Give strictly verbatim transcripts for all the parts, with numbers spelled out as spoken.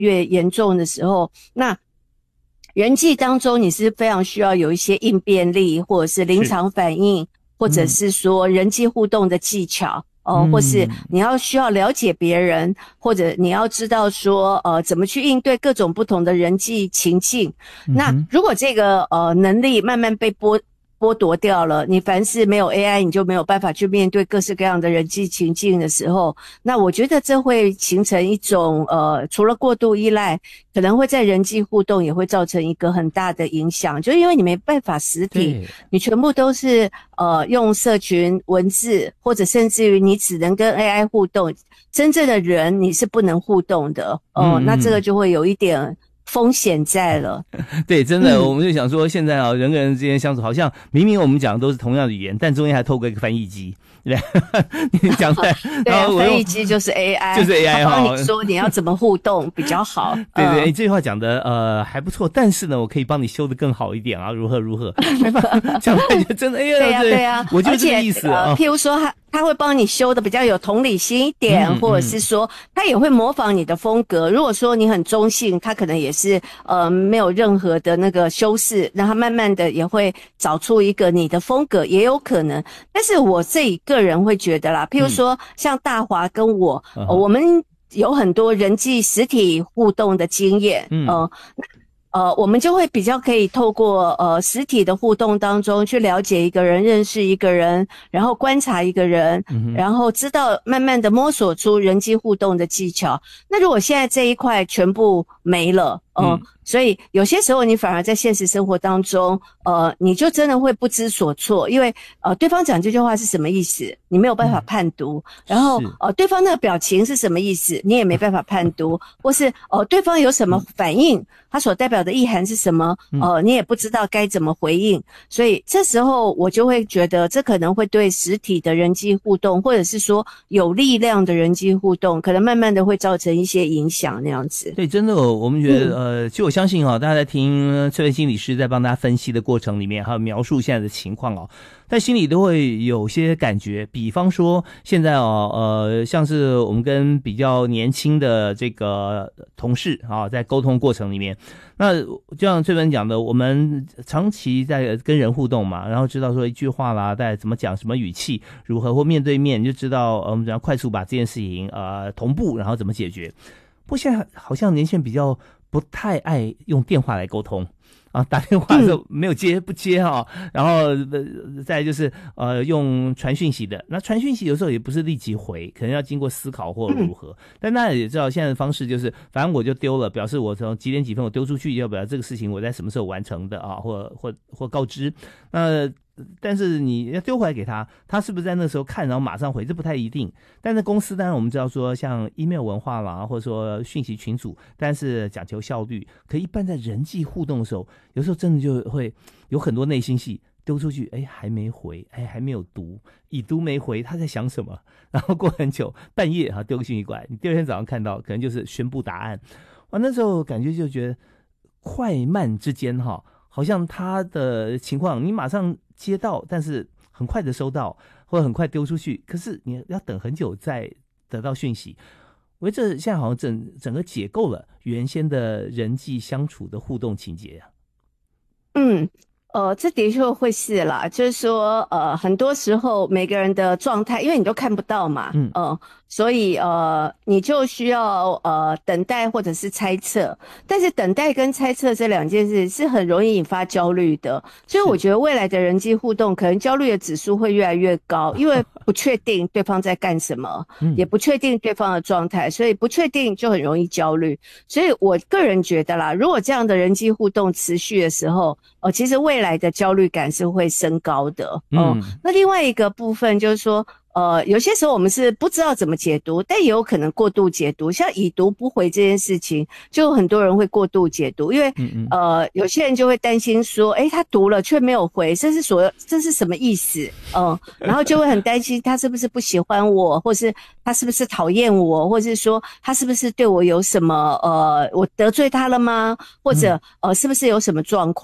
越严重的时候，那人际当中你是非常需要有一些应变力，或者是临场反应，或者是说人际互动的技巧。哦，或是你要需要了解别人，或者你要知道说呃怎么去应对各种不同的人际情境。那如果这个呃能力慢慢被剥剥夺掉了，你凡是没有 A I 你就没有办法去面对各式各样的人际情境的时候，那我觉得这会形成一种呃除了过度依赖，可能会在人际互动也会造成一个很大的影响，就是因为你没办法实体，你全部都是呃用社群文字，或者甚至于你只能跟 A I 互动，真正的人你是不能互动的哦、呃嗯、那这个就会有一点风险在了。 对，真的、嗯、我们就想说现在啊，人跟人之间相处好像明明我们讲的都是同样的语言，但中间还透过一个翻译机。对，你讲出来， 对啊，翻译机就是 A I， 就是 A I 哈，帮你说你要怎么互动比较好。 对对，你这句话讲的呃还不错，但是呢，我可以帮你修得更好一点啊，如何如何，讲出来就真的哎呀， 对呀对呀， 我就这个意思啊。 呃、譬如说他他会帮你修的比较有同理心一点，嗯、或者是说他也会模仿你的风格。如果说你很中性，他可能也是呃没有任何的那个修饰，那他慢慢的也会找出一个你的风格，也有可能。但是我自己个人会觉得啦，譬如说像大华跟我，嗯呃、我们有很多人际实体互动的经验，嗯。呃呃，我们就会比较可以透过呃实体的互动当中去了解一个人，认识一个人，然后观察一个人，嗯、然后知道慢慢的摸索出人际互动的技巧。那如果现在这一块全部没了，呃、嗯，所以有些时候你反而在现实生活当中，呃，你就真的会不知所措，因为呃对方讲这句话是什么意思，你没有办法判读，嗯、然后呃对方那个表情是什么意思，你也没办法判读，或是呃对方有什么反应，他所代表的意涵是什么，呃你也不知道该怎么回应，所以这时候我就会觉得这可能会对实体的人际互动，或者是说有力量的人际互动，可能慢慢的会造成一些影响那样子。 对，真的我们觉得、嗯、呃就我相信啊，大家在听这位心理师在帮大家分析的过程里面，还有描述现在的情况哦，但心里都会有些感觉。比方说现在哦，呃，像是我们跟比较年轻的这个同事啊，在沟通过程里面，那就像翠芬讲的，我们长期在跟人互动嘛，然后知道说一句话啦，大概怎么讲，什么语气，如何或面对面，就知道呃我们怎样快速把这件事情呃同步，然后怎么解决。不过现在好像年轻人比较不太爱用电话来沟通啊，打电话的时候没有接不接哈、嗯，然后呃再来就是呃用传讯息的，那传讯息有时候也不是立即回，可能要经过思考或如何。嗯、但大家也知道现在的方式就是，反正我就丢了，表示我从几点几分我丢出去，要表示这个事情我在什么时候完成的啊，或或或告知。那但是你要丢回来给他，他是不是在那时候看然后马上回，这不太一定。但是公司当然我们知道说像 email 文化啦，或者说讯息群组，但是讲求效率。可一般在人际互动的时候，有时候真的就会有很多内心戏丢出去，哎还没回，哎还没有读，已读没回，他在想什么？然后过很久半夜哈丢个讯息过来，你第二天早上看到可能就是宣布答案。哇，那时候感觉就觉得快慢之间哈，好像他的情况你马上接到，但是很快的收到，或者很快丢出去，可是你要等很久再得到讯息。我觉得这现在好像整整个解构了原先的人际相处的互动情节啊。 嗯，呃，这的确会是啦，就是说，呃，很多时候每个人的状态，因为你都看不到嘛，嗯，呃，所以呃，你就需要呃等待或者是猜测，但是等待跟猜测这两件事是很容易引发焦虑的，所以我觉得未来的人际互动可能焦虑的指数会越来越高，因为不确定对方在干什么，也不确定对方的状态，所以不确定就很容易焦虑。所以我个人觉得啦，如果这样的人际互动持续的时候，呃，其实未来的焦虑感是会升高的。哦、嗯，那另外一个部分就是说，呃，有些时候我们是不知道怎么解读，但也有可能过度解读。像已读不回这件事情，就很多人会过度解读，因为嗯嗯呃，有些人就会担心说，诶，他读了却没有回，这是所这是什么意思？嗯、呃，然后就会很担心他是不是不喜欢我，或是他是不是讨厌我，或是说他是不是对我有什么呃，我得罪他了吗？或者呃，是不是有什么状况？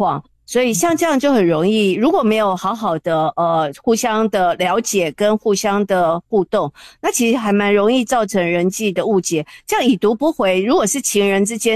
所以像这样就很容易，如果没有好好的呃互相的了解跟互相的互动，那其实还蛮容易造成人际的误解。这样已读不回，如果是情人之间